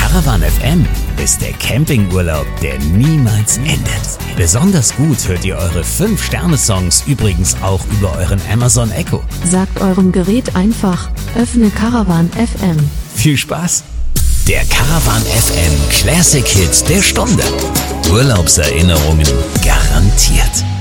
Caravan FM ist der Campingurlaub, der niemals endet. Besonders gut hört ihr eure 5-Sterne-Songs übrigens auch über euren Amazon Echo. Sagt eurem Gerät einfach, öffne Caravan FM. Viel Spaß! Der Caravan FM Classic Hit der Stunde. Urlaubserinnerungen garantiert.